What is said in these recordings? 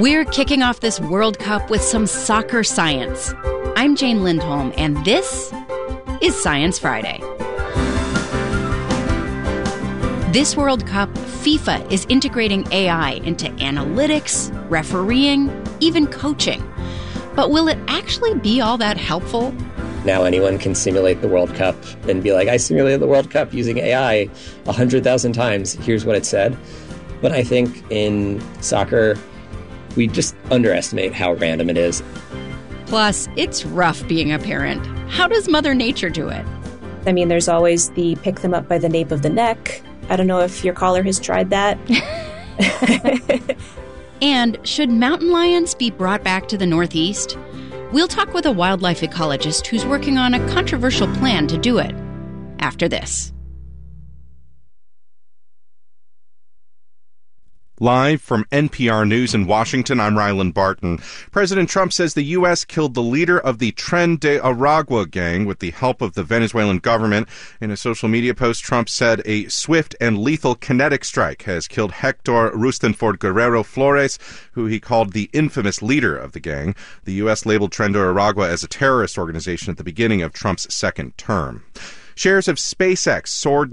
We're kicking off this World Cup with some soccer science. I'm Jane Lindholm, and this is Science Friday. This World Cup, FIFA is integrating AI into analytics, refereeing, even coaching. But will it actually be all that helpful? Now anyone can simulate the World Cup and be like, I simulated the World Cup using AI 100,000 times. Here's what it said. But I think in soccer, we just underestimate how random it is. Plus, it's rough being a parent. How does Mother Nature do it? I mean, there's always the pick them up by the nape of the neck. I don't know if your caller has tried that. And should mountain lions be brought back to the Northeast? We'll talk with a wildlife ecologist who's working on a controversial plan to do it. After this. Live from NPR News in Washington, I'm Ryland Barton. President Trump says the U.S. killed the leader of the Tren de Aragua gang with the help of the Venezuelan government. In a social media post, Trump said a swift and lethal kinetic strike has killed Hector Rustenford Guerrero Flores, who he called the infamous leader of the gang. The U.S. labeled Tren de Aragua as a terrorist organization at the beginning of Trump's second term. Shares of SpaceX soared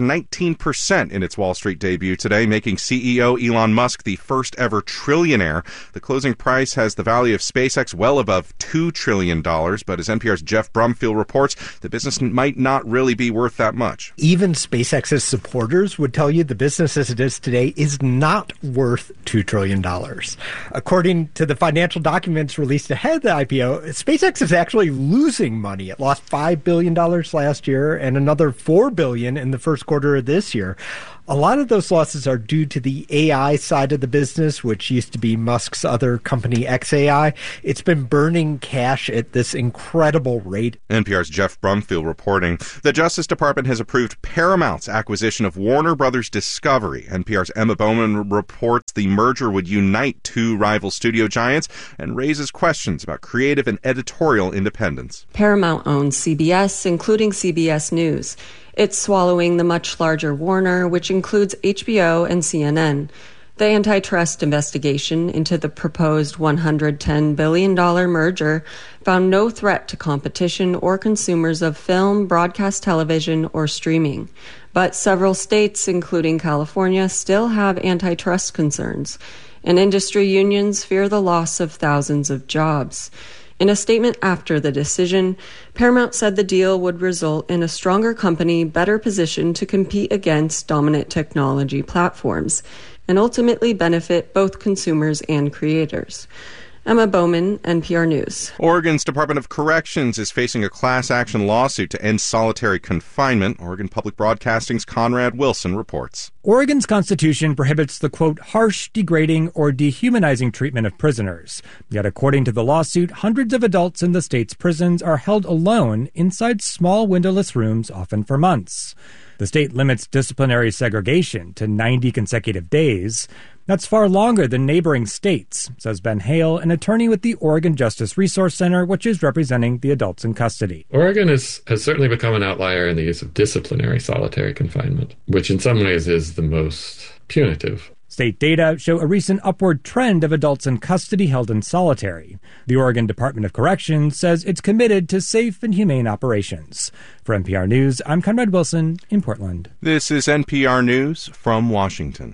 19% in its Wall Street debut today, making CEO Elon Musk the first ever trillionaire. The closing price has the value of SpaceX well above $2 trillion, but as NPR's Jeff Brumfield reports, the business might not really be worth that much. Even SpaceX's supporters would tell you the business as it is today is not worth $2 trillion. According to the financial documents released ahead of the IPO, SpaceX is actually losing money. It lost $5 billion last year and another $4 billion in the first quarter of this year. A lot of those losses are due to the AI side of the business, which used to be Musk's other company, xAI. It's been burning cash at this incredible rate. NPR's Jeff Brumfield reporting. The Justice Department has approved Paramount's acquisition of Warner Brothers Discovery. NPR's Emma Bowman reports the merger would unite two rival studio giants and raises questions about creative and editorial independence. Paramount owns CBS, including CBS News. It's swallowing the much larger Warner, which includes HBO and CNN. The antitrust investigation into the proposed $110 billion merger found no threat to competition or consumers of film, broadcast television, or streaming. But several states, including California, still have antitrust concerns, and industry unions fear the loss of thousands of jobs. In a statement after the decision, Paramount said the deal would result in a stronger company better positioned to compete against dominant technology platforms and ultimately benefit both consumers and creators. Emma Bowman, NPR News. Oregon's Department of Corrections is facing a class action lawsuit to end solitary confinement. Oregon Public Broadcasting's Conrad Wilson reports. Oregon's constitution prohibits the, quote, harsh, degrading, or dehumanizing treatment of prisoners. Yet, according to the lawsuit, hundreds of adults in the state's prisons are held alone inside small windowless rooms, often for months. The state limits disciplinary segregation to 90 consecutive days. That's far longer than neighboring states, says Ben Hale, an attorney with the Oregon Justice Resource Center, which is representing the adults in custody. Oregon has certainly become an outlier in the use of disciplinary solitary confinement, which in some ways is the most punitive. State data show a recent upward trend of adults in custody held in solitary. The Oregon Department of Corrections says it's committed to safe and humane operations. For NPR News, I'm Conrad Wilson in Portland. This is NPR News from Washington.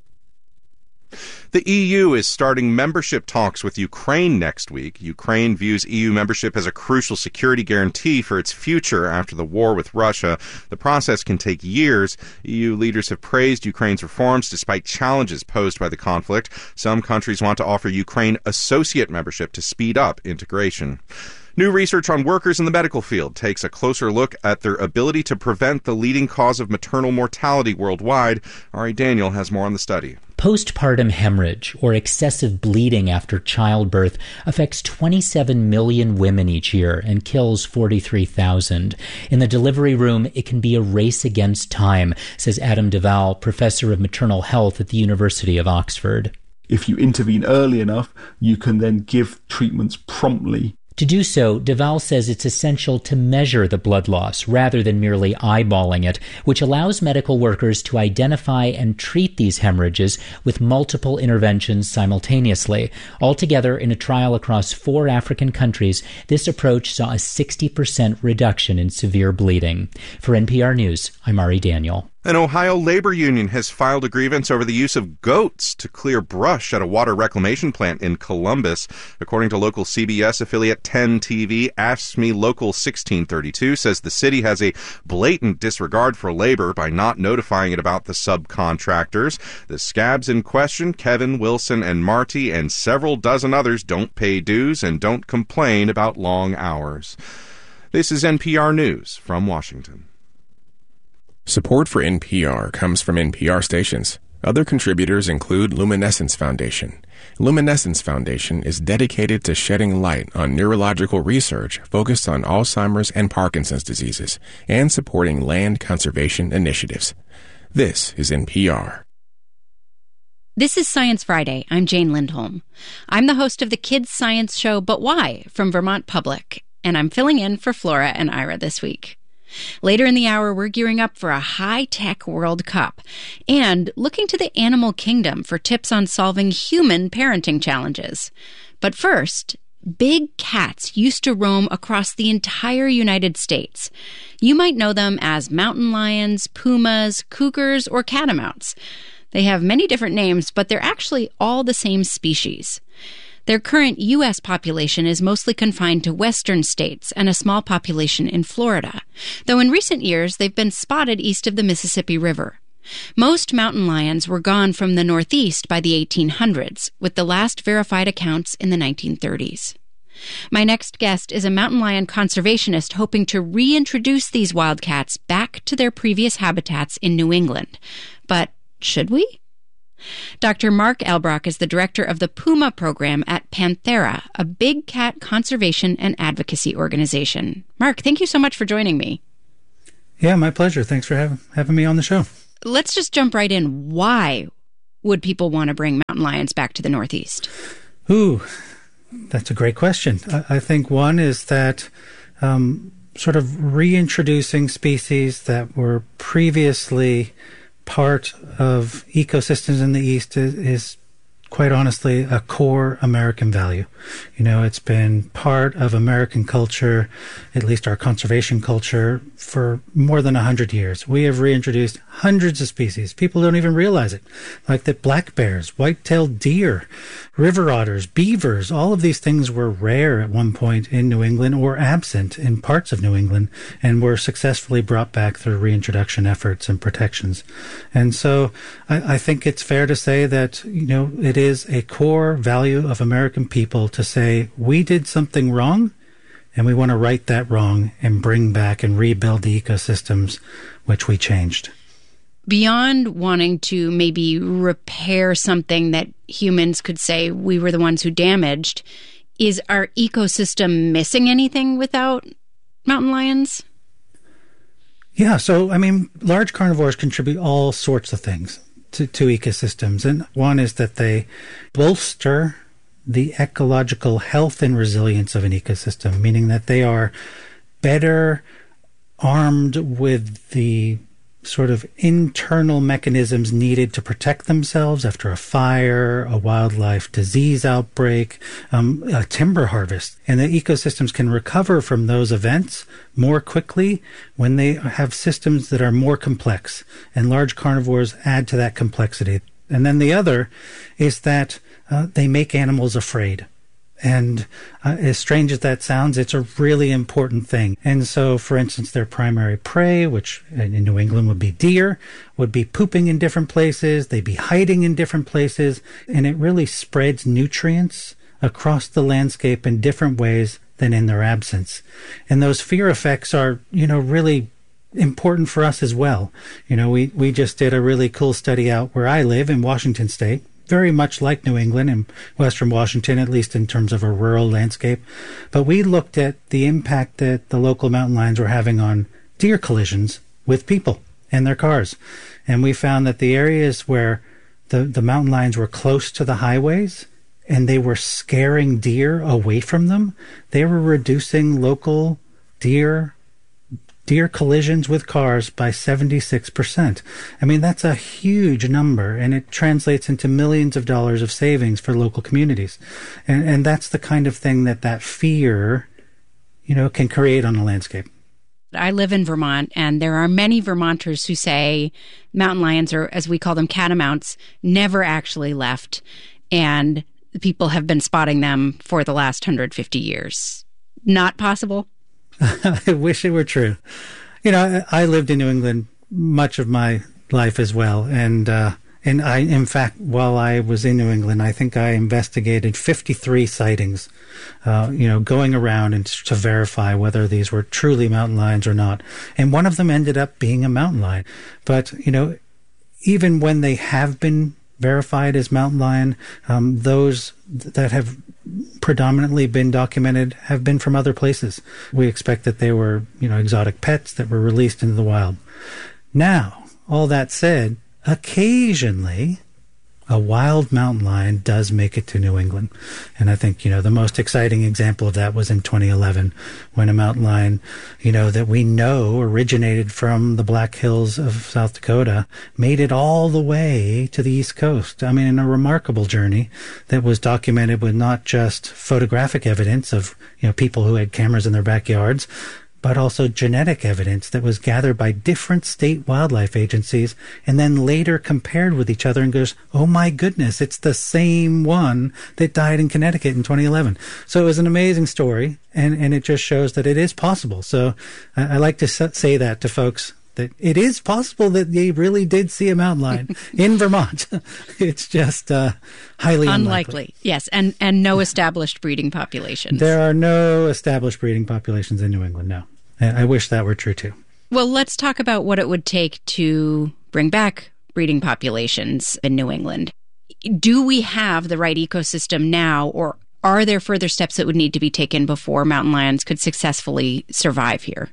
The EU is starting membership talks with Ukraine next week. Ukraine views EU membership as a crucial security guarantee for its future after the war with Russia. The process can take years. EU leaders have praised Ukraine's reforms despite challenges posed by the conflict. Some countries want to offer Ukraine associate membership to speed up integration. New research on workers in the medical field takes a closer look at their ability to prevent the leading cause of maternal mortality worldwide. Ari Daniel has more on the study. Postpartum hemorrhage, or excessive bleeding after childbirth, affects 27 million women each year and kills 43,000. In the delivery room, it can be a race against time, says Adam Duval, professor of maternal health at the University of Oxford. If you intervene early enough, you can then give treatments promptly To do so, Deval says it's essential to measure the blood loss rather than merely eyeballing it, which allows medical workers to identify and treat these hemorrhages with multiple interventions simultaneously. Altogether, in a trial across 4 African countries, this approach saw a 60% reduction in severe bleeding. For NPR News, I'm Ari Daniel. An Ohio labor union has filed a grievance over the use of goats to clear brush at a water reclamation plant in Columbus. According to local CBS affiliate 10 TV, AFSCME Local 1632 says the city has a blatant disregard for labor by not notifying it about the subcontractors. The scabs in question, Kevin, Wilson, and Marty, and several dozen others don't pay dues and don't complain about long hours. This is NPR News from Washington. Support for NPR comes from NPR stations. Other contributors include Luminescence Foundation. Luminescence Foundation is dedicated to shedding light on neurological research focused on Alzheimer's and Parkinson's diseases and supporting land conservation initiatives. This is NPR. This is Science Friday. I'm Jane Lindholm. I'm the host of the Kids Science Show, But Why? From Vermont Public, and I'm filling in for Flora and Ira this week. Later in the hour, we're gearing up for a high-tech World Cup and looking to the animal kingdom for tips on solving human parenting challenges. But first, big cats used to roam across the entire United States. You might know them as mountain lions, pumas, cougars, or catamounts. They have many different names, but they're actually all the same species. Their current U.S. population is mostly confined to western states and a small population in Florida, though in recent years they've been spotted east of the Mississippi River. Most mountain lions were gone from the Northeast by the 1800s, with the last verified accounts in the 1930s. My next guest is a mountain lion conservationist hoping to reintroduce these wildcats back to their previous habitats in New England. But should we? Dr. Mark Elbrock is the director of the Puma program at Panthera, a big cat conservation and advocacy organization. Mark, thank you so much for joining me. Yeah, my pleasure. Thanks for having me on the show. Let's just jump right in. Why would people want to bring mountain lions back to the Northeast? Ooh, that's a great question. I think one is that sort of reintroducing species that were previously part of ecosystems in the East is quite honestly a core American value. You know, it's been part of American culture, at least our conservation culture, for more than 100 years. We have reintroduced hundreds of species. People don't even realize it. Like the black bears, white-tailed deer, river otters, beavers, all of these things were rare at one point in New England or absent in parts of New England and were successfully brought back through reintroduction efforts and protections. And so I think it's fair to say that, you know, it is a core value of American people to say we did something wrong and we want to right that wrong and bring back and rebuild the ecosystems which we changed. Beyond wanting to maybe repair something that humans could say we were the ones who damaged, is our ecosystem missing anything without mountain lions? Yeah, so, I mean, large carnivores contribute all sorts of things to ecosystems. And one is that they bolster the ecological health and resilience of an ecosystem, meaning that they are better armed with the sort of internal mechanisms needed to protect themselves after a fire, a wildlife disease outbreak, a timber harvest. And the ecosystems can recover from those events more quickly when they have systems that are more complex. And large carnivores add to that complexity. And then the other is that they make animals afraid. And as strange as that sounds, it's a really important thing. And so, for instance, their primary prey, which in New England would be deer, would be pooping in different places. They'd be hiding in different places. And it really spreads nutrients across the landscape in different ways than in their absence. And those fear effects are, you know, really important for us as well. You know, we just did a really cool study out where I live in Washington State, very much like New England and Western Washington, at least in terms of a rural landscape. But we looked at the impact that the local mountain lions were having on deer collisions with people and their cars. And we found that the areas where the mountain lions were close to the highways and they were scaring deer away from them. They were reducing local deer collisions with cars by 76%. I mean, that's a huge number, and it translates into millions of dollars of savings for local communities. And that's the kind of thing that fear, can create on a landscape. I live in Vermont, and there are many Vermonters who say mountain lions, or as we call them, catamounts, never actually left, and people have been spotting them for the last 150 years. Not possible? I wish it were true. I lived in New England much of my life as well. And I, in fact, while I was in New England, I think I investigated 53 sightings, going around and to verify whether these were truly mountain lions or not. And one of them ended up being a mountain lion. But, even when they have been verified as mountain lion, those that have predominantly been documented have been from other places. We expect that they were, exotic pets that were released into the wild. Now, all that said, occasionally a wild mountain lion does make it to New England. And I think, the most exciting example of that was in 2011 when a mountain lion, that we know originated from the Black Hills of South Dakota, made it all the way to the East Coast. I mean, in a remarkable journey that was documented with not just photographic evidence of, people who had cameras in their backyards, but also genetic evidence that was gathered by different state wildlife agencies and then later compared with each other and goes, oh my goodness, it's the same one that died in Connecticut in 2011. So it was an amazing story, and it just shows that it is possible. So I like to say that to folks, that it is possible that they really did see a mountain lion in Vermont. It's just highly unlikely. Yes, and no established breeding populations. There are no established breeding populations in New England, no. I wish that were true, too. Well, let's talk about what it would take to bring back breeding populations in New England. Do we have the right ecosystem now, or are there further steps that would need to be taken before mountain lions could successfully survive here?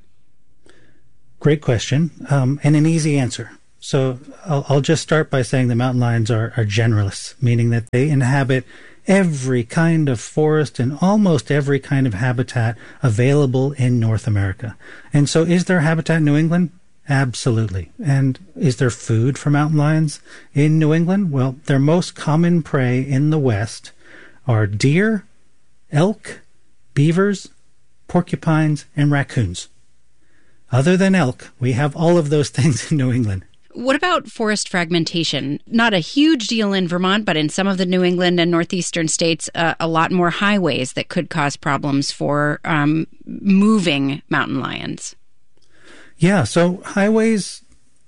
Great question, and an easy answer. So I'll just start by saying the mountain lions are generalists, meaning that they inhabit every kind of forest and almost every kind of habitat available in North America. And so is there habitat in New England? Absolutely. And is there food for mountain lions in New England? Well, their most common prey in the West are deer, elk, beavers, porcupines, and raccoons. Other than elk, we have all of those things in New England. What about forest fragmentation? Not a huge deal in Vermont, but in some of the New England and northeastern states, a lot more highways that could cause problems for moving mountain lions. Yeah, so highways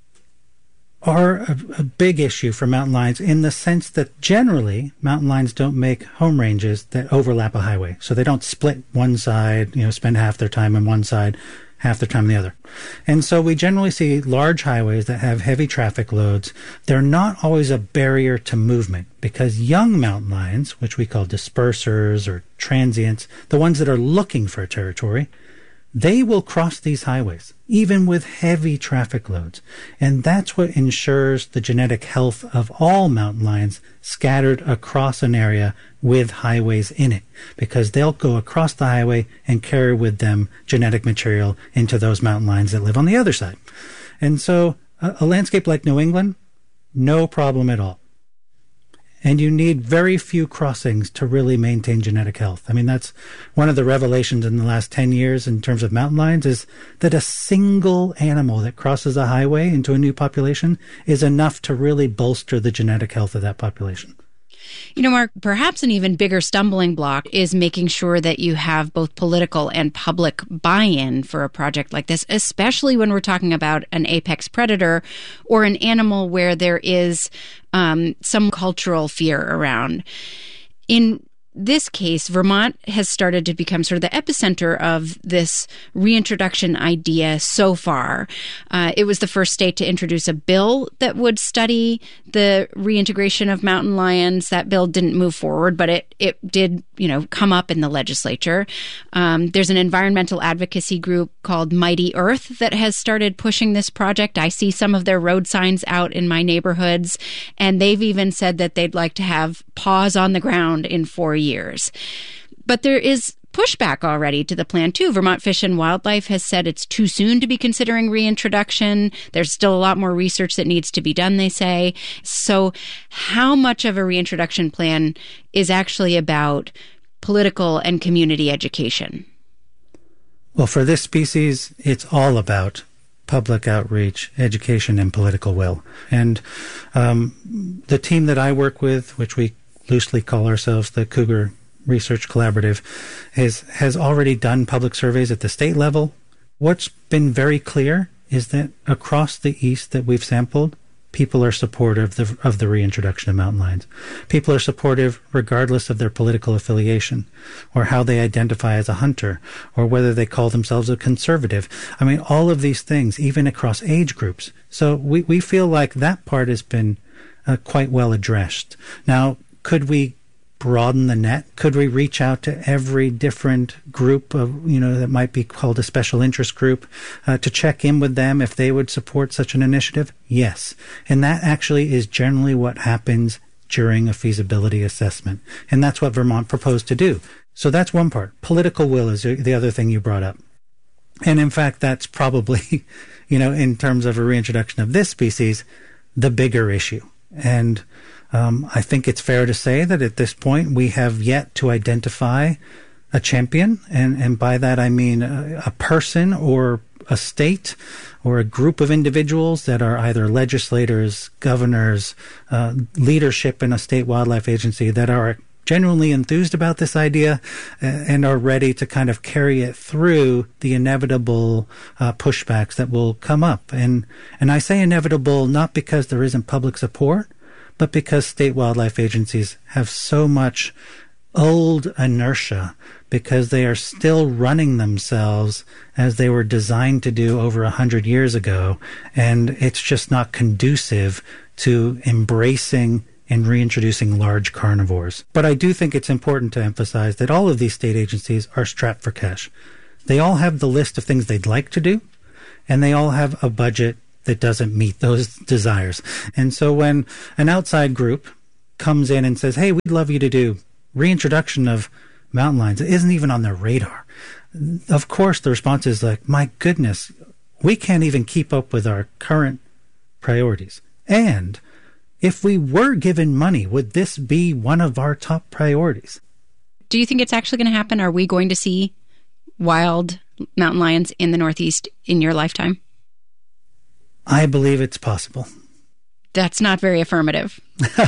are a big issue for mountain lions in the sense that generally mountain lions don't make home ranges that overlap a highway. So they don't split one side, spend half their time on one side, half the time on the other. And so we generally see large highways that have heavy traffic loads. They're not always a barrier to movement because young mountain lions, which we call dispersers or transients, the ones that are looking for a territory, they will cross these highways, even with heavy traffic loads. And that's what ensures the genetic health of all mountain lions scattered across an area with highways in it, because they'll go across the highway and carry with them genetic material into those mountain lions that live on the other side. And so a landscape like New England, no problem at all. And you need very few crossings to really maintain genetic health. I mean, that's one of the revelations in the last 10 years in terms of mountain lions, is that a single animal that crosses a highway into a new population is enough to really bolster the genetic health of that population. Mark, perhaps an even bigger stumbling block is making sure that you have both political and public buy-in for a project like this, especially when we're talking about an apex predator or an animal where there is some cultural fear around. In this case, Vermont has started to become sort of the epicenter of this reintroduction idea so far. It was the first state to introduce a bill that would study the reintegration of mountain lions. That bill didn't move forward, but it did, come up in the legislature. There's an environmental advocacy group called Mighty Earth that has started pushing this project. I see some of their road signs out in my neighborhoods, and they've even said that they'd like to have paws on the ground in 4 years. But there is pushback already to the plan, too. Vermont Fish and Wildlife has said it's too soon to be considering reintroduction. There's still a lot more research that needs to be done, they say. So how much of a reintroduction plan is actually about political and community education? Well, for this species, it's all about public outreach, education, and political will. And the team that I work with, which we loosely call ourselves the Cougar Research Collaborative, has already done public surveys at the state level. What's been very clear is that across the East that we've sampled, people are supportive of the reintroduction of mountain lions. People are supportive regardless of their political affiliation or how they identify as a hunter or whether they call themselves a conservative. I mean, all of these things, even across age groups. So we feel like that part has been quite well addressed. Now, could we broaden the net? Could we reach out to every different group of, that might be called a special interest group, to check in with them if they would support such an initiative? Yes. And that actually is generally what happens during a feasibility assessment. And that's what Vermont proposed to do. So that's one part. Political will is the other thing you brought up. And in fact, that's probably, in terms of a reintroduction of this species, the bigger issue. And I think it's fair to say that at this point we have yet to identify a champion, and by that I mean a person or a state or a group of individuals that are either legislators, governors, leadership in a state wildlife agency that are genuinely enthused about this idea and are ready to kind of carry it through the inevitable pushbacks that will come up. And I say inevitable not because there isn't public support, but because state wildlife agencies have so much old inertia, because they are still running themselves as they were designed to do over 100 years ago, and it's just not conducive to embracing and reintroducing large carnivores. But I do think it's important to emphasize that all of these state agencies are strapped for cash. They all have the list of things they'd like to do, and they all have a budget that doesn't meet those desires. And so when an outside group comes in and says, hey, we'd love you to do reintroduction of mountain lions, it isn't even on their radar. Of course, the response is like, my goodness, we can't even keep up with our current priorities. And if we were given money, would this be one of our top priorities? Do you think it's actually going to happen? Are we going to see wild mountain lions in the Northeast in your lifetime? I believe it's possible. That's not very affirmative.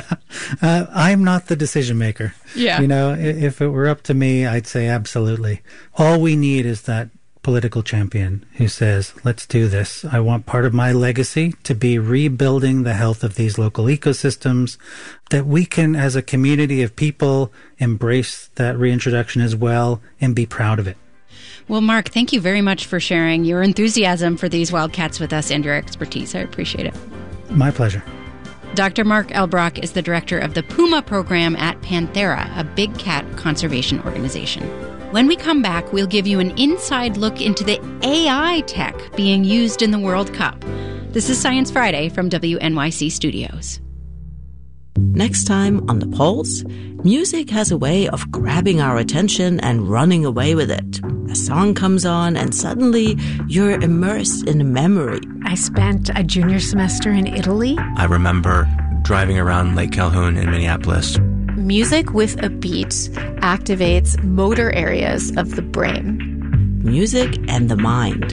I'm not the decision maker. Yeah. If it were up to me, I'd say absolutely. All we need is that political champion who says, let's do this. I want part of my legacy to be rebuilding the health of these local ecosystems, that we can, as a community of people, embrace that reintroduction as well and be proud of it. Well, Mark, thank you very much for sharing your enthusiasm for these wildcats with us and your expertise. I appreciate it. My pleasure. Dr. Mark Elbrock is the director of the Puma program at Panthera, a big cat conservation organization. When we come back, we'll give you an inside look into the AI tech being used in the World Cup. This is Science Friday from WNYC Studios. Next time on The Pulse, music has a way of grabbing our attention and running away with it. A song comes on and suddenly you're immersed in a memory. I spent a junior semester in Italy. I remember driving around Lake Calhoun in Minneapolis. Music with a beat activates motor areas of the brain. Music and the mind.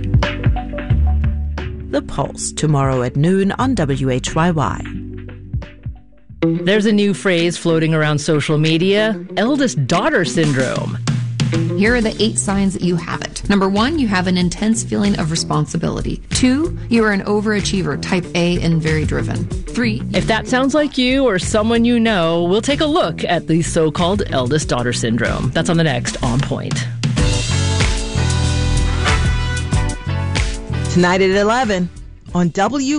The Pulse, tomorrow at noon on WHYY. There's a new phrase floating around social media, eldest daughter syndrome. Here are the 8 signs that you have it. Number 1, you have an intense feeling of responsibility. 2, you are an overachiever, type A and very driven. 3, if that sounds like you or someone you know, we'll take a look at the so-called eldest daughter syndrome. That's on the next On Point. Tonight at 11 on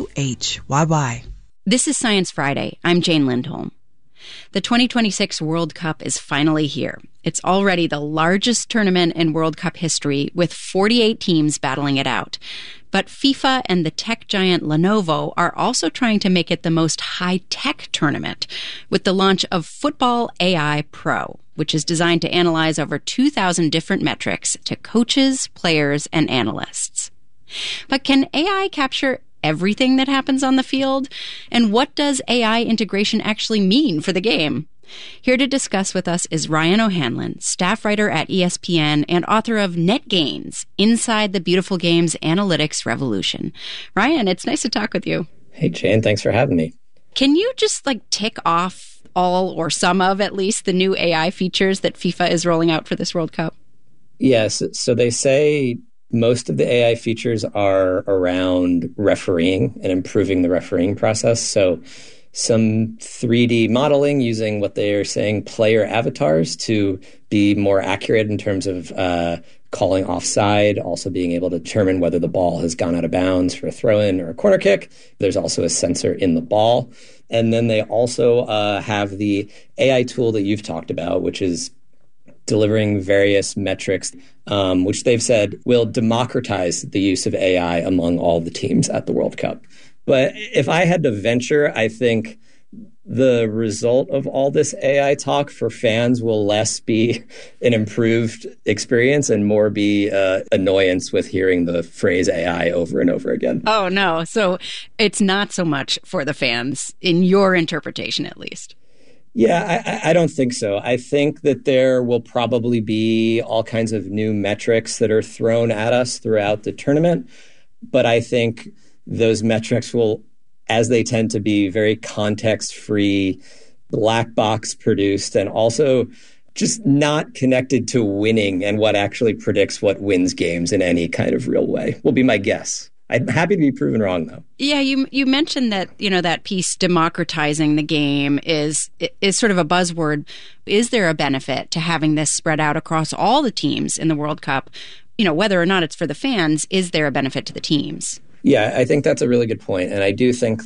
WHYY. This is Science Friday. I'm Jane Lindholm. The 2026 World Cup is finally here. It's already the largest tournament in World Cup history, with 48 teams battling it out. But FIFA and the tech giant Lenovo are also trying to make it the most high-tech tournament with the launch of Football AI Pro, which is designed to analyze over 2,000 different metrics to coaches, players, and analysts. But can AI capture everything that happens on the field? And what does AI integration actually mean for the game? Here to discuss with us is Ryan O'Hanlon, staff writer at ESPN and author of Net Gains, Inside the Beautiful Games Analytics Revolution. Ryan, it's nice to talk with you. Hey, Jane, thanks for having me. Can you just tick off all or some of at least the new AI features that FIFA is rolling out for this World Cup? Yes. So they say most of the AI features are around refereeing and improving the refereeing process. So some 3D modeling using what they're saying player avatars to be more accurate in terms of calling offside, also being able to determine whether the ball has gone out of bounds for a throw-in or a corner kick. There's also a sensor in the ball. And then they also have the AI tool that you've talked about, which is delivering various metrics, which they've said will democratize the use of AI among all the teams at the World Cup. But if I had to venture, I think the result of all this AI talk for fans will less be an improved experience and more be annoyance with hearing the phrase AI over and over again. Oh, no. So it's not so much for the fans, in your interpretation at least. Yeah, I don't think so. I think that there will probably be all kinds of new metrics that are thrown at us throughout the tournament. But I think those metrics will, as they tend to be, very context-free, black box produced, and also just not connected to winning and what actually predicts what wins games in any kind of real way, will be my guess. I'm happy to be proven wrong, though. Yeah, you mentioned that, that piece democratizing the game is sort of a buzzword. Is there a benefit to having this spread out across all the teams in the World Cup? Whether or not it's for the fans, is there a benefit to the teams? Yeah, I think that's a really good point. And I do think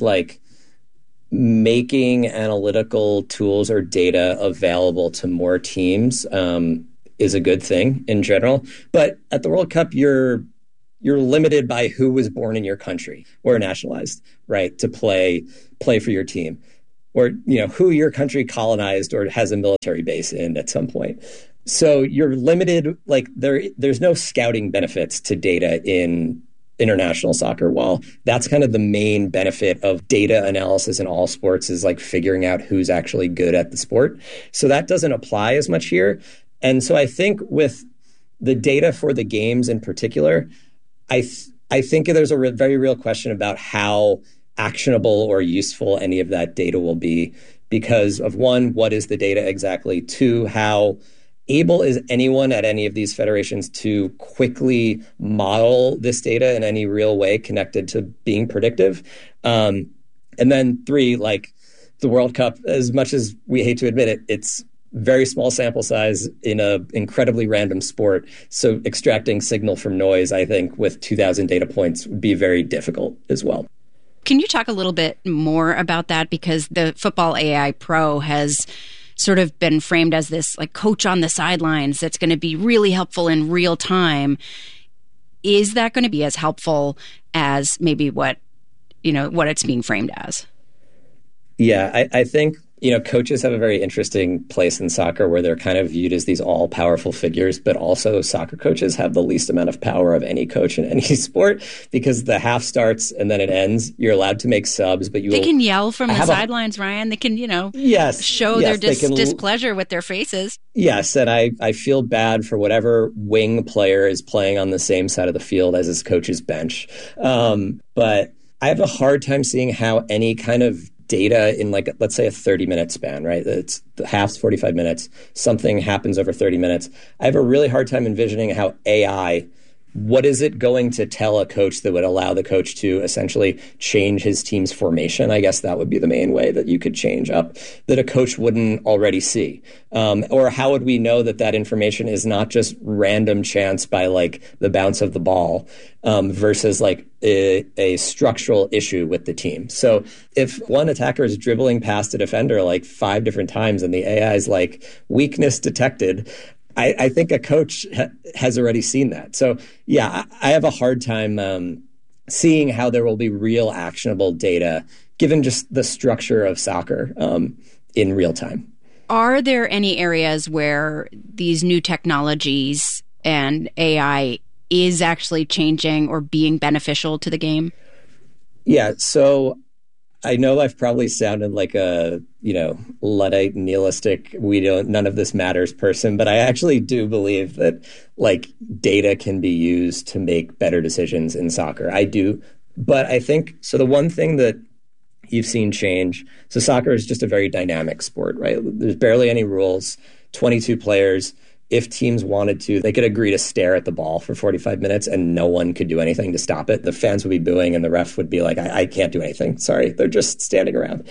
making analytical tools or data available to more teams is a good thing in general. But at the World Cup, you're limited by who was born in your country or nationalized, right, to play for your team, or who your country colonized or has a military base in at some point. So you're limited. There's no scouting benefits to data in international soccer. While that's kind of the main benefit of data analysis in all sports, is figuring out who's actually good at the sport. So that doesn't apply as much here. And so I think with the data for the games in particular, I think there's a very real question about how actionable or useful any of that data will be because of, one, what is the data exactly? Two, how able is anyone at any of these federations to quickly model this data in any real way connected to being predictive? And then three, the World Cup, as much as we hate to admit it, it's very small sample size in an incredibly random sport. So extracting signal from noise, I think, with 2,000 data points would be very difficult as well. Can you talk a little bit more about that? Because the Football AI Pro has sort of been framed as this coach on the sidelines that's going to be really helpful in real time. Is that going to be as helpful as maybe what it's being framed as? Yeah, I think coaches have a very interesting place in soccer where they're kind of viewed as these all-powerful figures, but also soccer coaches have the least amount of power of any coach in any sport because the half starts and then it ends. You're allowed to make subs, but they can yell from the sidelines, Ryan. They can, show their displeasure with their faces. Yes, and I feel bad for whatever wing player is playing on the same side of the field as his coach's bench. But I have a hard time seeing how any kind of data in like, let's say a 30-minute span, right? It's the half's 45 minutes. Something happens over 30 minutes. I have a really hard time envisioning how AI, what is it going to tell a coach that would allow the coach to essentially change his team's formation? I guess that would be the main way that you could change up that a coach wouldn't already see. Or how would we know that that information is not just random chance by like the bounce of the ball versus like a structural issue with the team? So if one attacker is dribbling past a defender like 5 different times and the AI is like weakness detected, I think a coach has already seen that. So, yeah, I have a hard time seeing how there will be real actionable data given just the structure of soccer in real time. Are there any areas where these new technologies and AI is actually changing or being beneficial to the game? Yeah, so I know I've probably sounded like a, Luddite, nihilistic, none of this matters person, but I actually do believe that like data can be used to make better decisions in soccer. I do. But I think, so the one thing that you've seen change, so soccer is just a very dynamic sport, right? There's barely any rules, 22 players. If teams wanted to, they could agree to stare at the ball for 45 minutes and no one could do anything to stop it. The fans would be booing and the ref would be like, I can't do anything. Sorry, they're just standing around.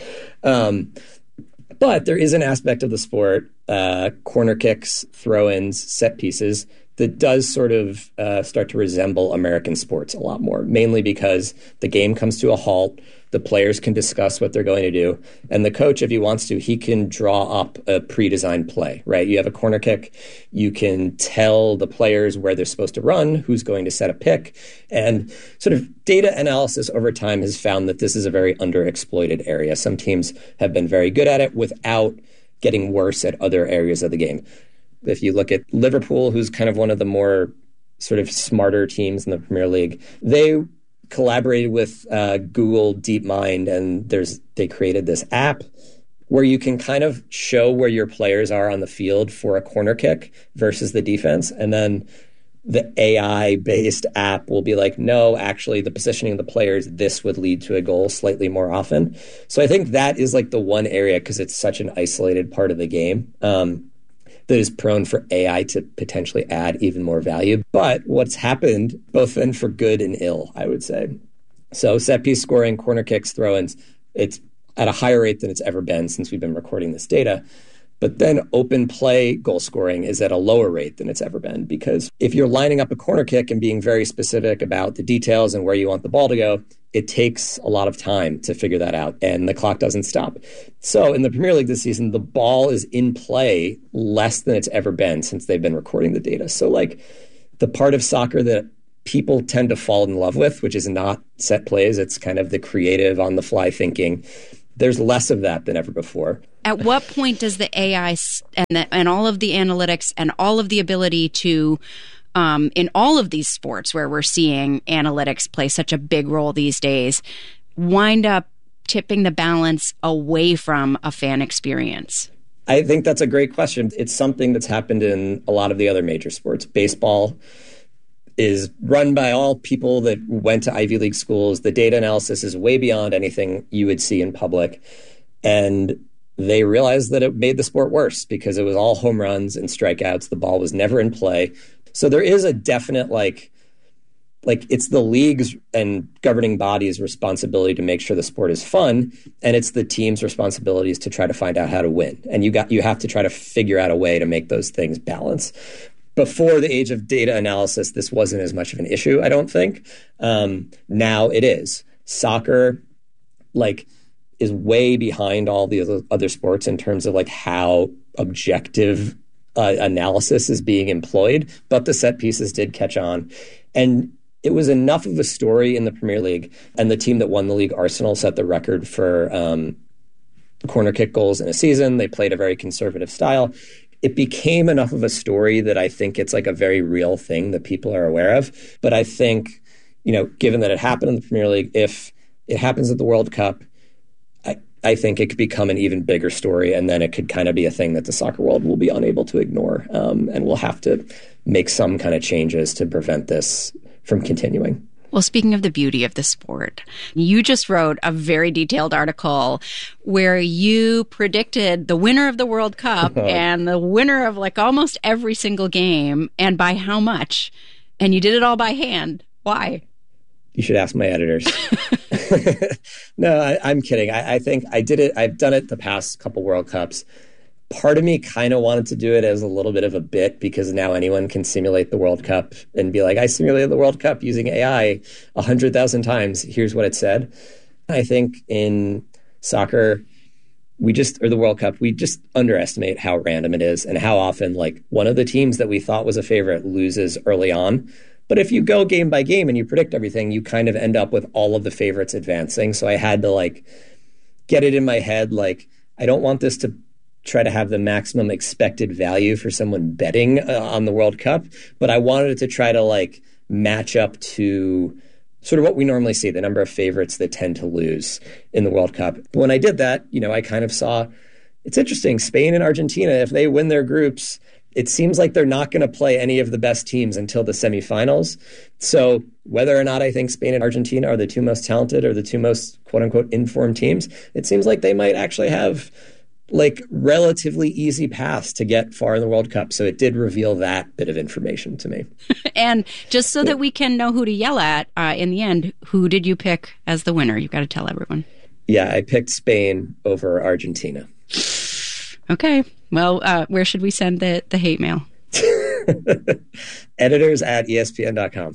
But there is an aspect of the sport, corner kicks, throw-ins, set pieces, that does sort of start to resemble American sports a lot more, mainly because the game comes to a halt. The players can discuss what they're going to do. And the coach, if he wants to, he can draw up a pre-designed play, right? You have a corner kick. You can tell the players where they're supposed to run, who's going to set a pick. And sort of data analysis over time has found that this is a very underexploited area. Some teams have been very good at it without getting worse at other areas of the game. If you look at Liverpool, who's kind of one of the more sort of smarter teams in the Premier League, they collaborated with Google DeepMind, and they created this app where you can kind of show where your players are on the field for a corner kick versus the defense. And then the AI-based app will be like, no, actually, the positioning of the players, this would lead to a goal slightly more often. So I think that is like the one area, because it's such an isolated part of the game, that is prone for AI to potentially add even more value. But what's happened, both then for good and ill, I would say. So set piece scoring, corner kicks, throw-ins, it's at a higher rate than it's ever been since we've been recording this data. But then open play goal scoring is at a lower rate than it's ever been, because if you're lining up a corner kick and being very specific about the details and where you want the ball to go, it takes a lot of time to figure that out, and the clock doesn't stop. So in the Premier League this season, the ball is in play less than it's ever been since they've been recording the data. So like the part of soccer that people tend to fall in love with, which is not set plays, it's kind of the creative on-the-fly thinking, there's less of that than ever before. At what point does the AI and all of the analytics and all of the ability to, in all of these sports where we're seeing analytics play such a big role these days, wind up tipping the balance away from a fan experience? I think that's a great question. It's something that's happened in a lot of the other major sports. Baseball is run by all people that went to Ivy League schools. The data analysis is way beyond anything you would see in public. And they realized that it made the sport worse because it was all home runs and strikeouts. The ball was never in play. So there is a definite like it's the league's and governing body's responsibility to make sure the sport is fun, and it's the team's responsibilities to try to find out how to win. And you have to try to figure out a way to make those things balance. Before the age of data analysis, this wasn't as much of an issue, I don't think. Now it is. Soccer, is way behind all the other sports in terms of how objective analysis is being employed, but the set pieces did catch on. And it was enough of a story in the Premier League, and the team that won the league, Arsenal, set the record for corner kick goals in a season. They played a very conservative style. It became enough of a story that I think it's a very real thing that people are aware of. But I think, given that it happened in the Premier League, if it happens at the World Cup, I think it could become an even bigger story, and then it could kind of be a thing that the soccer world will be unable to ignore, and we'll have to make some kind of changes to prevent this from continuing. Well, speaking of the beauty of the sport, you just wrote a very detailed article where you predicted the winner of the World Cup and the winner of like almost every single game, and by how much. And you did it all by hand. Why? You should ask my editors. No, I'm kidding. I think I did it. I've done it the past couple World Cups. Part of me kind of wanted to do it as a little bit of a bit because now anyone can simulate the World Cup and be like, I simulated the World Cup using AI 100,000 times. Here's what it said. I think in soccer, or the World Cup, we just underestimate how random it is and how often like one of the teams that we thought was a favorite loses early on. But if you go game by game and you predict everything, you kind of end up with all of the favorites advancing. So I had to like get it in my head. Like, I don't want this to try to have the maximum expected value for someone betting on the World Cup, but I wanted it to try to like match up to sort of what we normally see, the number of favorites that tend to lose in the World Cup. But when I did that, I kind of saw, it's interesting, Spain and Argentina, if they win their groups, it seems like they're not going to play any of the best teams until the semifinals. So whether or not I think Spain and Argentina are the two most talented or the two most quote unquote informed teams, it seems like they might actually have like relatively easy paths to get far in the World Cup. So it did reveal that bit of information to me. And just so that we can know who to yell at in the end, who did you pick as the winner? You've got to tell everyone. Yeah, I picked Spain over Argentina. Okay. Well, where should we send the hate mail? Editors at ESPN.com.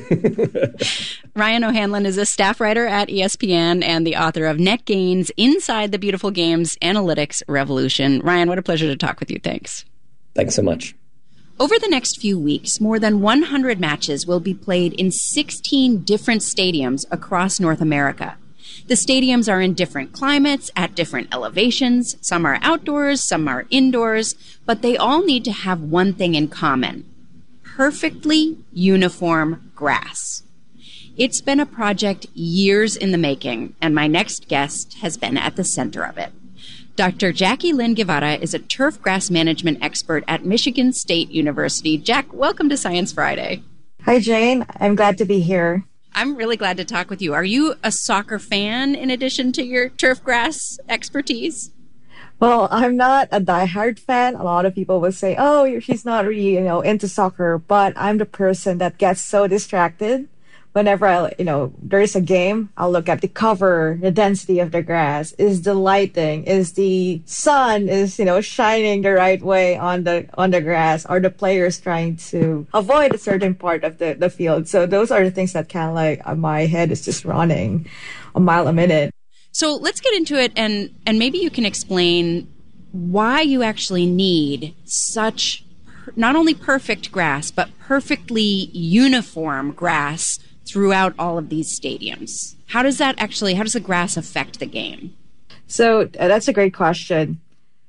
Ryan O'Hanlon is a staff writer at ESPN and the author of NetGains, Inside the Beautiful Games Analytics Revolution. Ryan, what a pleasure to talk with you. Thanks. Thanks so much. Over the next few weeks, more than 100 matches will be played in 16 different stadiums across North America. The stadiums are in different climates, at different elevations. Some are outdoors, some are indoors, but they all need to have one thing in common: perfectly uniform grass. It's been a project years in the making, and my next guest has been at the center of it. Dr. Jackie Lynn Guevara is a turf grass management expert at Michigan State University. Jack, welcome to Science Friday. Hi, Jane. I'm glad to be here. I'm really glad to talk with you. Are you a soccer fan in addition to your turf grass expertise? Well, I'm not a diehard fan. A lot of people will say, oh, she's not really, into soccer. But I'm the person that gets so distracted whenever there's a game. I'll look at the cover, the density of the grass, is the lighting, is the sun shining the right way on the grass, are the players trying to avoid a certain part of the field. So those are the things that kind of like my head is just running a mile a minute. So let's get into it, and maybe you can explain why you actually need such not only perfect grass, but perfectly uniform grass throughout all of these stadiums. How does the grass affect the game? So that's a great question.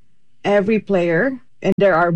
Every player, and there are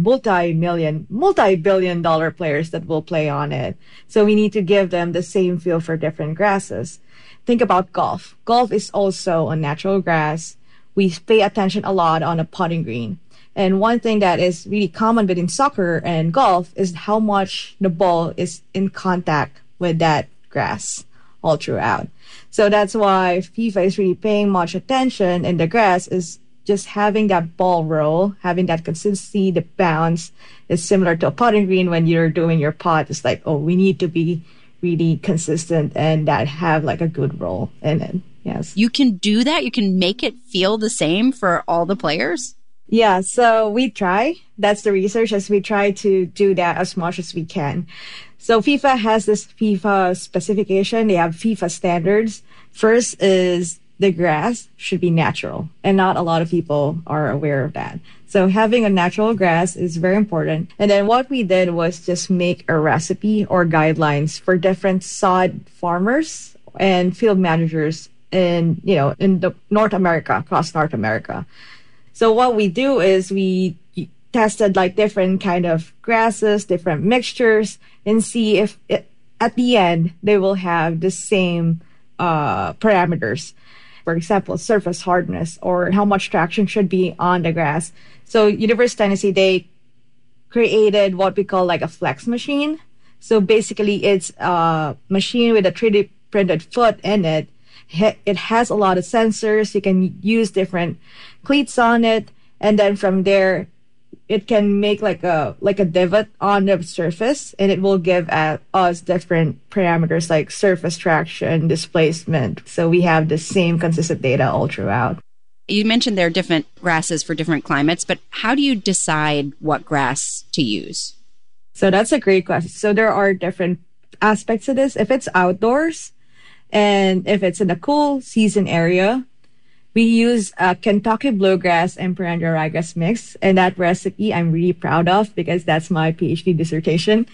multi-billion dollar players that will play on it. So we need to give them the same feel for different grasses. Think about golf. Golf is also a natural grass. We pay attention a lot on a putting green. And one thing that is really common between soccer and golf is how much the ball is in contact with that grass all throughout. So that's why FIFA is really paying much attention in the grass, is just having that ball roll, having that consistency, the bounce is similar to a putting green. When you're doing your putt, it's like, we need to be really consistent and that have like a good roll in it. Yes. You can do that? You can make it feel the same for all the players? Yeah, so we try. That's the research, as we try to do that as much as we can. So FIFA has this FIFA specification. They have FIFA standards. First is the grass should be natural, and not a lot of people are aware of that. So having a natural grass is very important. And then what we did was just make a recipe or guidelines for different sod farmers and field managers in the across North America. So what we do is we tested like different kind of grasses, different mixtures, and see if at the end they will have the same parameters. For example, surface hardness or how much traction should be on the grass. So University of Tennessee, they created what we call like a flex machine. So basically, it's a machine with a 3D printed foot in it. It has a lot of sensors. You can use different cleats on it. And then from there, it can make like a divot on the surface, and it will give us different parameters like surface traction, displacement. So we have the same consistent data all throughout. You mentioned there are different grasses for different climates, but how do you decide what grass to use? So that's a great question. So there are different aspects of this. If it's outdoors and if it's in a cool season area, we use Kentucky bluegrass and perennial ryegrass mix. And that recipe I'm really proud of because that's my PhD dissertation.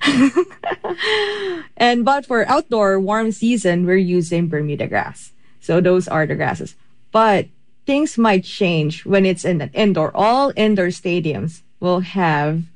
But for outdoor warm season, we're using Bermuda grass. So those are the grasses. But things might change when it's in an indoor. All indoor stadiums will have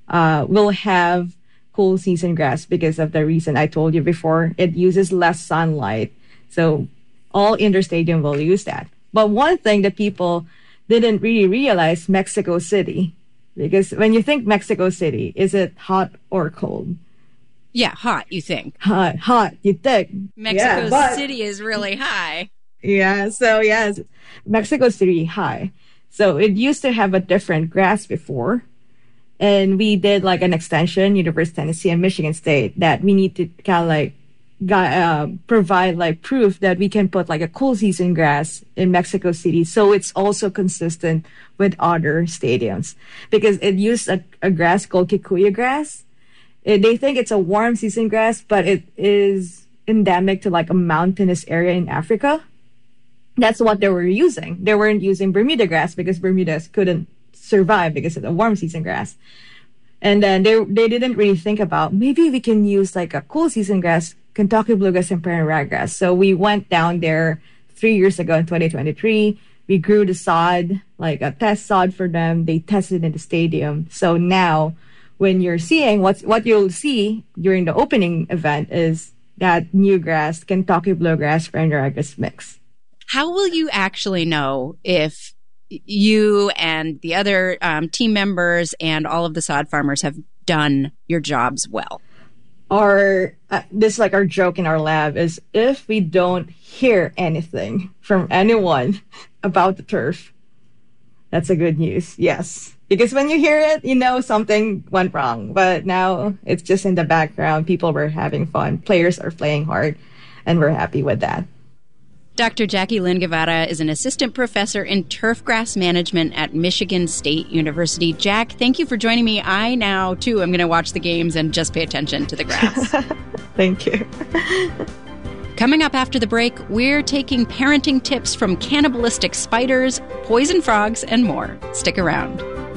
cool season grass because of the reason I told you before. It uses less sunlight. So all indoor stadium will use that. But one thing that people didn't really realize, Mexico City, because when you think Mexico City, is it hot or cold? Yeah, hot, you think. Hot, you think. Mexico City is really high. Yeah, so yes, Mexico City high. So it used to have a different grass before. And we did like an extension, University of Tennessee and Michigan State, that we need to kind of like provide like proof that we can put like a cool season grass in Mexico City. So it's also consistent with other stadiums because it used a grass called Kikuyu grass. They think it's a warm season grass, but it is endemic to like a mountainous area in Africa. That's what they were using. They weren't using Bermuda grass because Bermudas couldn't survive because of the warm season grass. And then they didn't really think about maybe we can use like a cool season grass, Kentucky bluegrass and perennial ryegrass. So we went down there 3 years ago in 2023. We grew the sod, like a test sod for them. They tested in the stadium. So now when you're seeing what you'll see during the opening event is that new grass, Kentucky bluegrass, perennial ryegrass mix. How will you actually know if you and the other team members and all of the sod farmers have done your jobs well? This like our joke in our lab is if we don't hear anything from anyone about the turf, that's a good news. Yes. Because when you hear it, you know something went wrong. But now it's just in the background. People were having fun. Players are playing hard. And we're happy with that. Dr. Jackie Lynn Guevara is an assistant professor in turfgrass management at Michigan State University. Jack, thank you for joining me. I now, too, am going to watch the games and just pay attention to the grass. Thank you. Coming up after the break, we're taking parenting tips from cannibalistic spiders, poison frogs, and more. Stick around.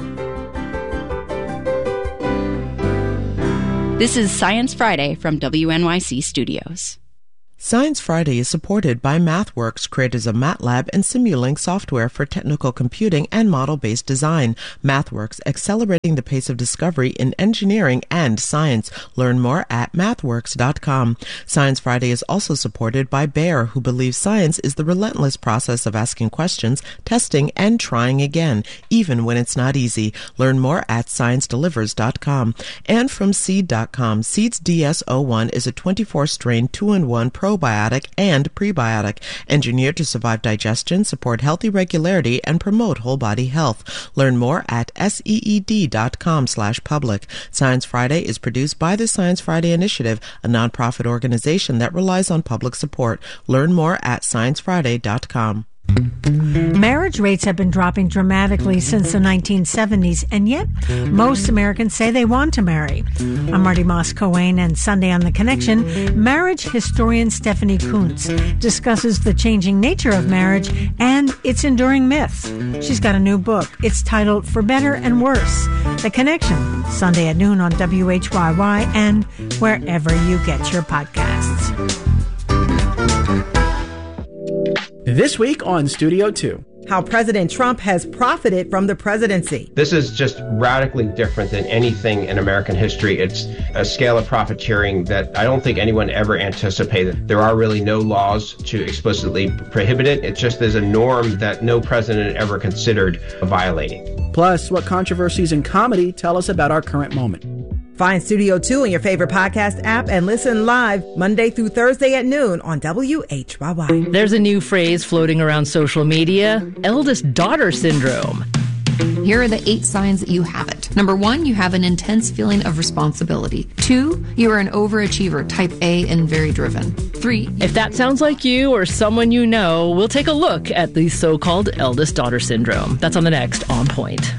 This is Science Friday from WNYC Studios. Science Friday is supported by MathWorks, creators of MATLAB and Simulink software for technical computing and model-based design. MathWorks, accelerating the pace of discovery in engineering and science. Learn more at mathworks.com. Science Friday is also supported by Bayer, who believes science is the relentless process of asking questions, testing, and trying again, even when it's not easy. Learn more at sciencedelivers.com. And from Seed.com, Seed's DS-01 is a 24-strain 2-in-1 probiotic and prebiotic, engineered to survive digestion, support healthy regularity, and promote whole body health. Learn more at seed.com/public. Science Friday is produced by the Science Friday Initiative, a nonprofit organization that relies on public support. Learn more at sciencefriday.com. Marriage rates have been dropping dramatically since the 1970s, and yet most Americans say they want to marry. I'm Marty Moss-Coane, and Sunday on The Connection, marriage historian Stephanie Kuntz discusses the changing nature of marriage and its enduring myths. She's got a new book. It's titled For Better and Worse. The Connection, Sunday at noon on WHYY and wherever you get your podcasts. This week on Studio 2. How President Trump has profited from the presidency. This is just radically different than anything in American history. It's a scale of profiteering that I don't think anyone ever anticipated. There are really no laws to explicitly prohibit it. It's just there's a norm that no president ever considered violating. Plus, what controversies in comedy tell us about our current moment. Find Studio 2 in your favorite podcast app and listen live Monday through Thursday at noon on WHYY. There's a new phrase floating around social media, eldest daughter syndrome. Here are the 8 signs that you have it. Number 1, you have an intense feeling of responsibility. 2, you are an overachiever, type A and very driven. 3, if that sounds like you or someone you know, we'll take a look at the so-called eldest daughter syndrome. That's on the next On Point.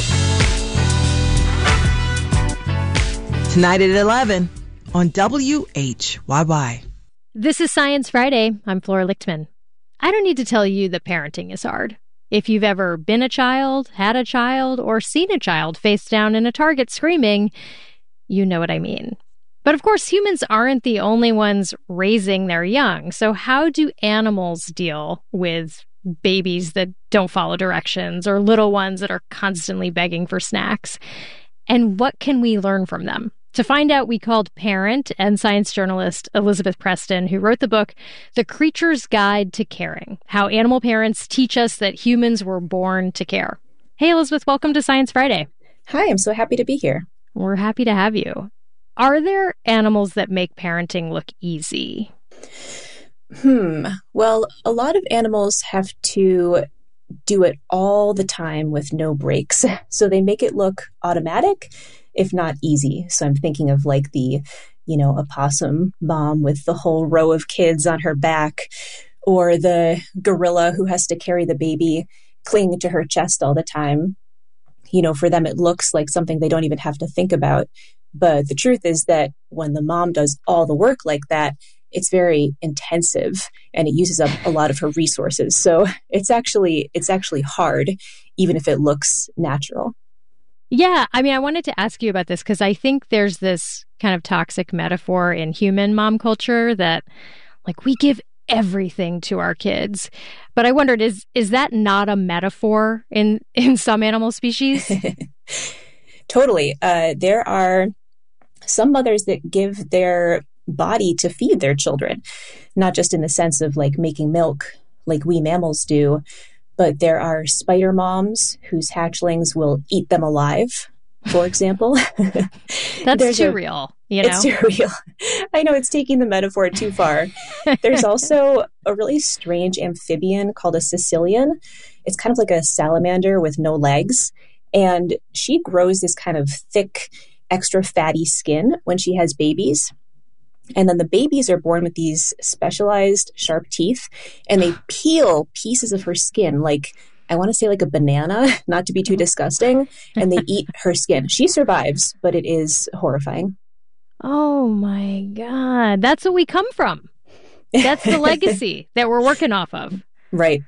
Tonight at 11 on WHYY. This is Science Friday. I'm Flora Lichtman. I don't need to tell you that parenting is hard. If you've ever been a child, had a child, or seen a child face down in a Target screaming, you know what I mean. But of course, humans aren't the only ones raising their young. So how do animals deal with babies that don't follow directions or little ones that are constantly begging for snacks? And what can we learn from them? To find out, we called parent and science journalist Elizabeth Preston, who wrote the book, The Creature's Guide to Caring, How Animal Parents Teach Us That Humans Were Born to Care. Hey, Elizabeth, welcome to Science Friday. Hi, I'm so happy to be here. We're happy to have you. Are there animals that make parenting look easy? Well, a lot of animals have to do it all the time with no breaks. So they make it look automatic, if not easy. So I'm thinking of like the, opossum mom with the whole row of kids on her back, or the gorilla who has to carry the baby clinging to her chest all the time. For them, it looks like something they don't even have to think about. But the truth is that when the mom does all the work like that, it's very intensive and it uses up a lot of her resources. So it's actually hard, even if it looks natural. Yeah, I wanted to ask you about this because I think there's this kind of toxic metaphor in human mom culture that we give everything to our kids. But I wondered, is that not a metaphor in some animal species? Totally. There are some mothers that give their body to feed their children, not just in the sense of making milk like we mammals do, but there are spider moms whose hatchlings will eat them alive, for example. That's too real, It's too real. I know, it's taking the metaphor too far. There's also a really strange amphibian called a caecilian. It's kind of like a salamander with no legs. And she grows this kind of thick, extra fatty skin when she has babies. And then the babies are born with these specialized sharp teeth, and they peel pieces of her skin, I want to say like a banana, not to be too disgusting, and they eat her skin. She survives, but it is horrifying. Oh my God. That's what we come from. That's the legacy that we're working off of. Right.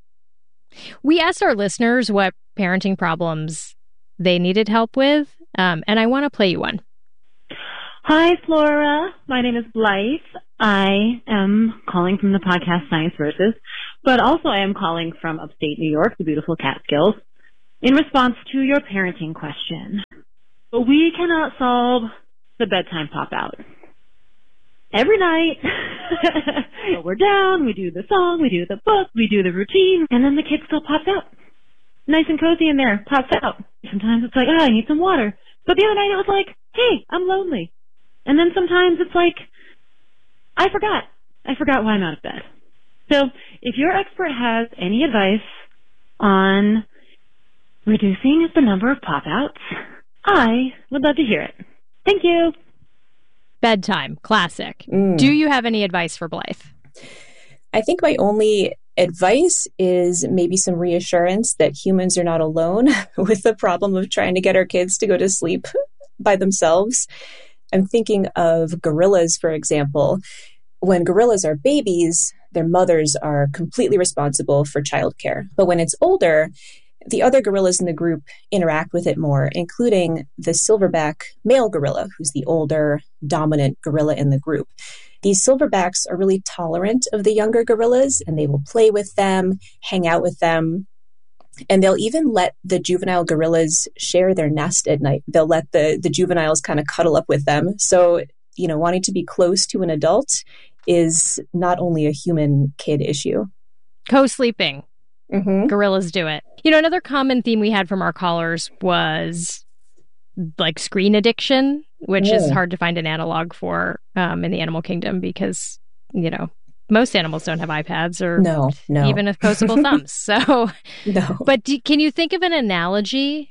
We asked our listeners what parenting problems they needed help with, and I want to play you one. Hi, Flora. My name is Blythe. I am calling from the podcast Science Versus, but also I am calling from upstate New York, the beautiful Catskills, in response to your parenting question. But we cannot solve the bedtime pop-out. Every night, we're down, we do the song, we do the book, we do the routine, and then the kid still pops out. Nice and cozy in there, pops out. Sometimes it's like, I need some water. But the other night it was like, hey, I'm lonely. And then sometimes it's like, I forgot why I'm out of bed. So if your expert has any advice on reducing the number of pop-outs, I would love to hear it. Thank you. Bedtime, classic. Do you have any advice for Blythe? I think my only advice is maybe some reassurance that humans are not alone with the problem of trying to get our kids to go to sleep by themselves. I'm thinking of gorillas, for example. When gorillas are babies, their mothers are completely responsible for childcare. But when it's older, the other gorillas in the group interact with it more, including the silverback male gorilla, who's the older, dominant gorilla in the group. These silverbacks are really tolerant of the younger gorillas, and they will play with them, hang out with them, and they'll even let the juvenile gorillas share their nest at night. They'll let the juveniles kind of cuddle up with them. So, wanting to be close to an adult is not only a human-kid issue. Co-sleeping. Mm-hmm. Gorillas do it. Another common theme we had from our callers was like screen addiction, which is hard to find an analog for in the animal kingdom because, most animals don't have iPads or even opposable thumbs. So, But can you think of an analogy?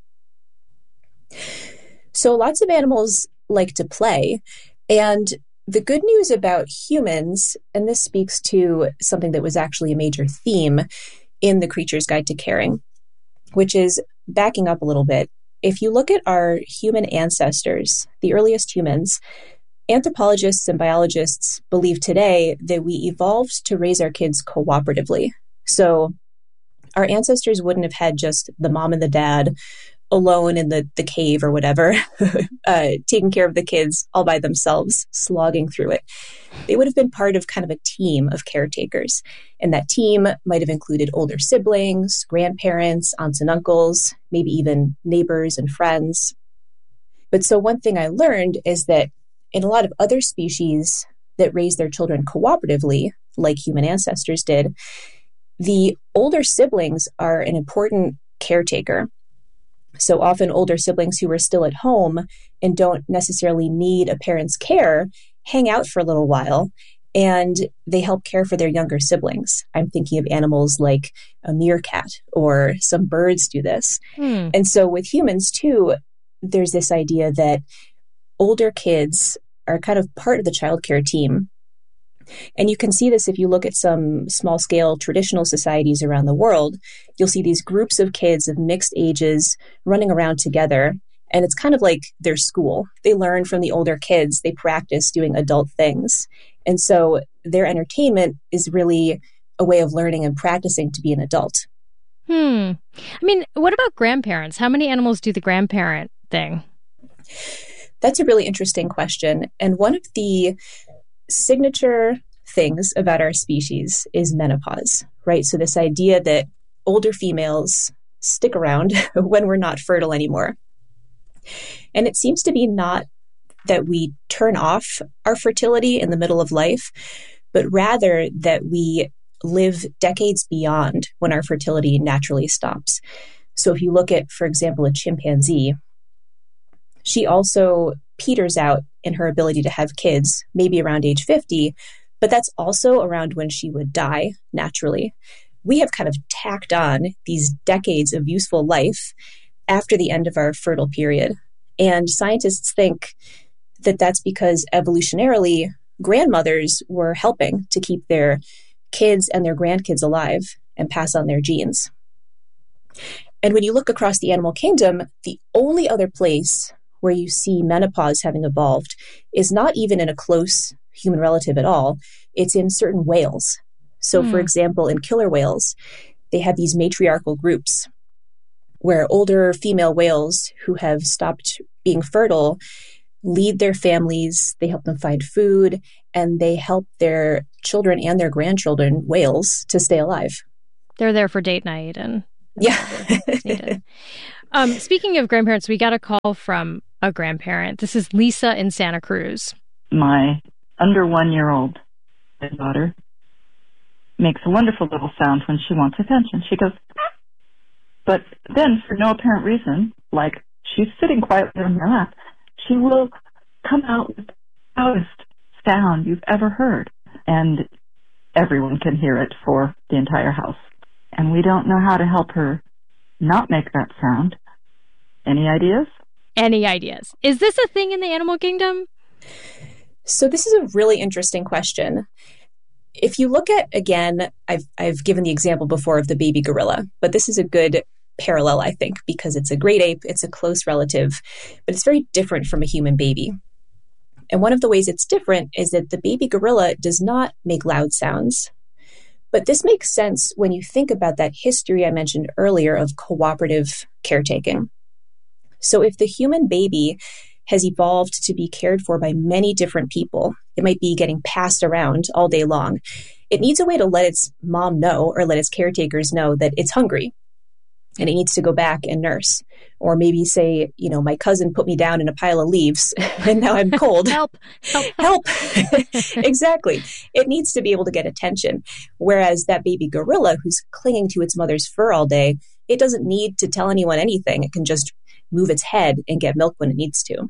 So lots of animals like to play. And the good news about humans, and this speaks to something that was actually a major theme in The Creature's Guide to Caring, which is backing up a little bit. If you look at our human ancestors, the earliest humans, anthropologists and biologists believe today that we evolved to raise our kids cooperatively. So our ancestors wouldn't have had just the mom and the dad alone in the cave or whatever, taking care of the kids all by themselves, slogging through it. They would have been part of kind of a team of caretakers. And that team might have included older siblings, grandparents, aunts and uncles, maybe even neighbors and friends. But so one thing I learned is that in a lot of other species that raise their children cooperatively, like human ancestors did, the older siblings are an important caretaker. So often older siblings who are still at home and don't necessarily need a parent's care hang out for a little while and they help care for their younger siblings. I'm thinking of animals like a meerkat or some birds do this. And so with humans too, there's this idea that older kids are kind of part of the childcare team. And you can see this if you look at some small-scale traditional societies around the world. You'll see these groups of kids of mixed ages running around together, and it's kind of like their school. They learn from the older kids. They practice doing adult things. And so their entertainment is really a way of learning and practicing to be an adult. I mean, what about grandparents? How many animals do the grandparent thing? That's a really interesting question. And one of the signature things about our species is menopause, right? So this idea that older females stick around when we're not fertile anymore. And it seems to be not that we turn off our fertility in the middle of life, but rather that we live decades beyond when our fertility naturally stops. So if you look at, for example, a chimpanzee, she also peters out in her ability to have kids, maybe around age 50, but that's also around when she would die naturally. We have kind of tacked on these decades of useful life after the end of our fertile period. And scientists think that that's because evolutionarily, grandmothers were helping to keep their kids and their grandkids alive and pass on their genes. And when you look across the animal kingdom, the only other place where you see menopause having evolved is not even in a close human relative at all. It's in certain whales. So, for example, in killer whales, they have these matriarchal groups where older female whales who have stopped being fertile lead their families, they help them find food, and they help their children and their grandchildren, whales, to stay alive. They're there for date night and needed. Speaking of grandparents, we got a call from a grandparent. This is Lisa in Santa Cruz. My under 1-year-old daughter makes a wonderful little sound when she wants attention. She goes, but then for no apparent reason, like she's sitting quietly on her lap, she will come out with the loudest sound you've ever heard. And everyone can hear it for the entire house. And we don't know how to help her not make that sound. Any ideas? Any ideas? Is this a thing in the animal kingdom? So this is a really interesting question. If you look at, again, I've given the example before of the baby gorilla, but this is a good parallel, I think, because it's a great ape, it's a close relative, but it's very different from a human baby. And one of the ways it's different is that the baby gorilla does not make loud sounds. But this makes sense when you think about that history I mentioned earlier of cooperative caretaking. So if the human baby has evolved to be cared for by many different people, it might be getting passed around all day long. It needs a way to let its mom know or let its caretakers know that it's hungry and it needs to go back and nurse. Or maybe say, you know, my cousin put me down in a pile of leaves and now I'm cold. Help. Exactly. It needs to be able to get attention. Whereas that baby gorilla who's clinging to its mother's fur all day, it doesn't need to tell anyone anything. It can just move its head and get milk when it needs to.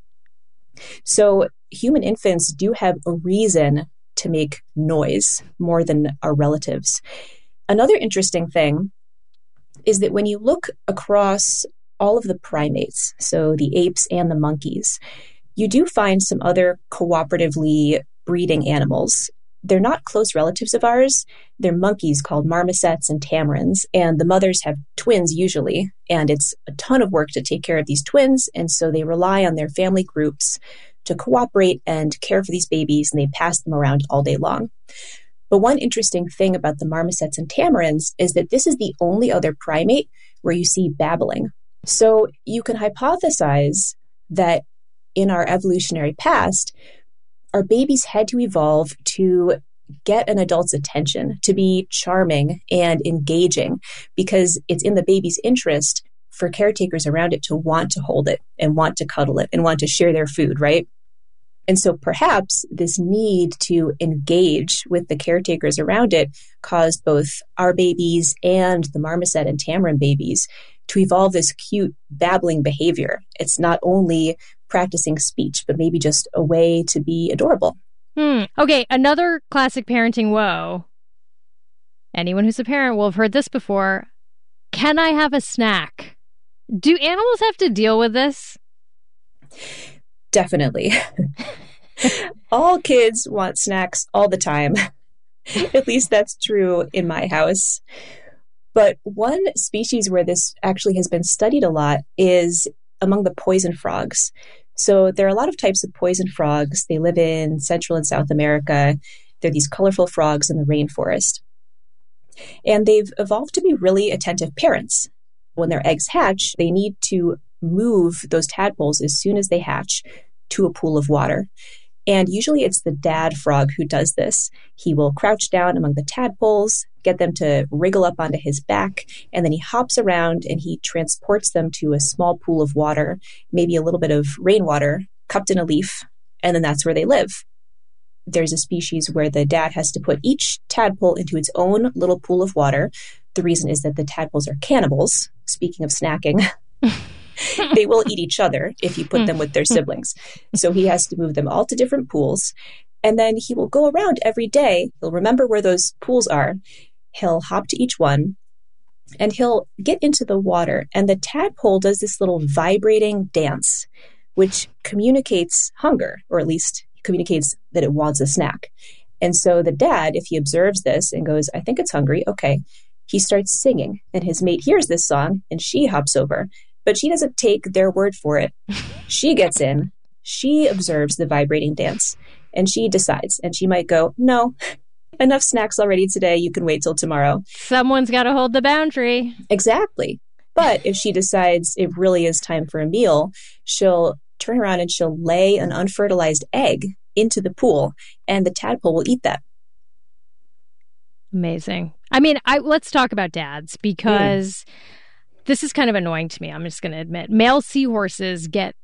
So human infants do have a reason to make noise more than our relatives. Another interesting thing is that when you look across all of the primates, so the apes and the monkeys, you do find some other cooperatively breeding animals. They're not close relatives of ours. They're monkeys called marmosets and tamarins, and the mothers have twins usually, and it's a ton of work to take care of these twins, and so they rely on their family groups to cooperate and care for these babies, and they pass them around all day long. But one interesting thing about the marmosets and tamarins is that this is the only other primate where you see babbling. So you can hypothesize that in our evolutionary past, our babies had to evolve to get an adult's attention, to be charming and engaging, because it's in the baby's interest for caretakers around it to want to hold it and want to cuddle it and want to share their food, right? And so perhaps this need to engage with the caretakers around it caused both our babies and the marmoset and tamarin babies to evolve this cute babbling behavior. It's not only practicing speech, but maybe just a way to be adorable. Okay, another classic parenting woe. Anyone who's a parent will have heard this before. Can I have a snack? Do animals have to deal with this? Definitely. All kids want snacks all the time. At least that's true in my house. But one species where this actually has been studied a lot is among the poison frogs. So there are a lot of types of poison frogs. They live in Central and South America. They're these colorful frogs in the rainforest. And they've evolved to be really attentive parents. When their eggs hatch, they need to move those tadpoles as soon as they hatch to a pool of water. And usually it's the dad frog who does this. He will crouch down among the tadpoles, get them to wriggle up onto his back, and then he hops around and he transports them to a small pool of water, maybe a little bit of rainwater cupped in a leaf, and then that's where they live. There's a species where the dad has to put each tadpole into its own little pool of water. The reason is that the tadpoles are cannibals. Speaking of snacking, they will eat each other if you put them with their siblings. So he has to move them all to different pools. And then he will go around every day. He'll remember where those pools are. He'll hop to each one and he'll get into the water. And the tadpole does this little vibrating dance, which communicates hunger, or at least communicates that it wants a snack. And so the dad, if he observes this and goes, I think it's hungry, okay, he starts singing. And his mate hears this song and she hops over. But she doesn't take their word for it. She gets in, she observes the vibrating dance, and she decides. And she might go, no, enough snacks already today. You can wait till tomorrow. Someone's got to hold the boundary. Exactly. But if she decides it really is time for a meal, she'll turn around and she'll lay an unfertilized egg into the pool, and the tadpole will eat that. Amazing. I mean, let's talk about dads, because this is kind of annoying to me. I'm just going to admit. Male seahorses get